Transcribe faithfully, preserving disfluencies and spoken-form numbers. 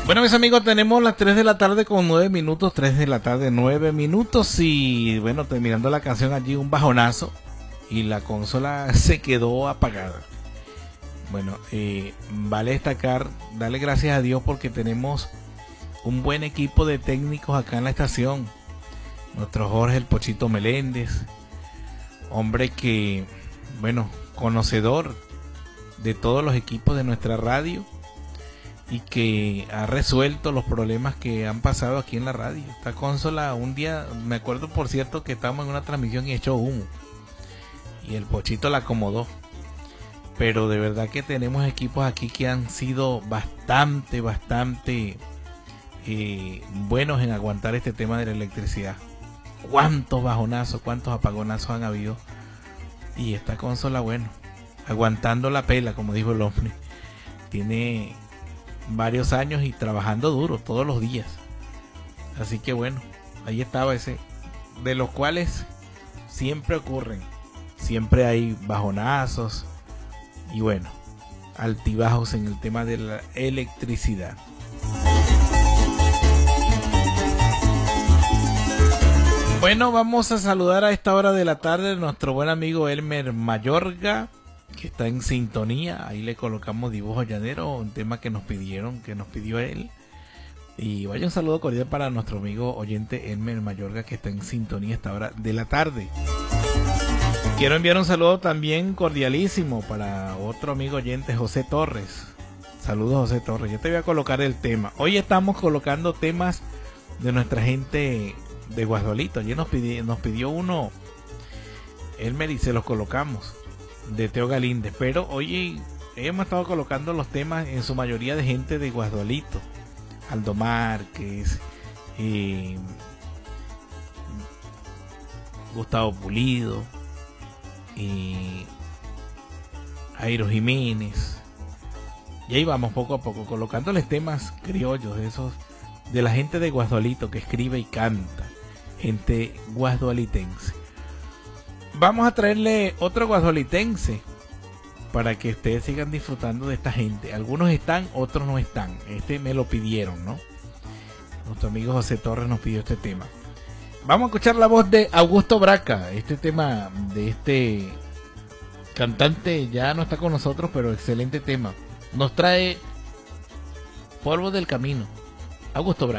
Bueno, mis amigos, tenemos las tres de la tarde con nueve minutos, tres de la tarde, nueve minutos y bueno, terminando la canción allí un bajonazo y la consola se quedó apagada. Bueno, eh, vale destacar, darle gracias a Dios porque tenemos un buen equipo de técnicos acá en la estación. Nuestro Jorge el Pochito Meléndez, hombre que, bueno, conocedor de todos los equipos de nuestra radio y que ha resuelto los problemas que han pasado aquí en la radio. Esta consola, un día, me acuerdo por cierto que estábamos en una transmisión y echó humo y el Pochito la acomodó. Pero de verdad que tenemos equipos aquí que han sido bastante, bastante eh, buenos en aguantar este tema de la electricidad. Cuántos bajonazos, cuántos apagonazos han habido. Y esta consola, bueno, aguantando la pela, como dijo el hombre. Tiene varios años y trabajando duro todos los días. Así que bueno, ahí estaba ese, de los cuales siempre ocurren. Siempre hay bajonazos y bueno, altibajos en el tema de la electricidad. Bueno, vamos a saludar a esta hora de la tarde a nuestro buen amigo Elmer Mayorga, que está en sintonía. Ahí le colocamos dibujo llanero, un tema que nos pidieron, que nos pidió él. Y vaya un saludo cordial para nuestro amigo oyente Elmer Mayorga, que está en sintonía a esta hora de la tarde. Quiero enviar un saludo también cordialísimo para otro amigo oyente, José Torres. Saludos, José Torres. Yo te voy a colocar el tema. Hoy estamos colocando temas de nuestra gente de Guasdualito. Ayer nos pidió, nos pidió uno, Elmer, y se los colocamos, de Teo Galíndez. Pero hoy hemos estado colocando los temas en su mayoría de gente de Guasdualito. Aldo Márquez, eh, Gustavo Pulido, y Jairo Jiménez, y ahí vamos poco a poco colocándoles temas criollos de esos, de la gente de Guasdualito que escribe y canta, gente guasdualitense. Vamos a traerle otro guasdualitense para que ustedes sigan disfrutando de esta gente. Algunos están, otros no están. Este me lo pidieron, ¿no? Nuestro amigo José Torres nos pidió este tema. Vamos a escuchar la voz de Augusto Braca. Este tema de este cantante ya no está con nosotros, pero excelente tema. Nos trae Polvo del Camino. Augusto Braca.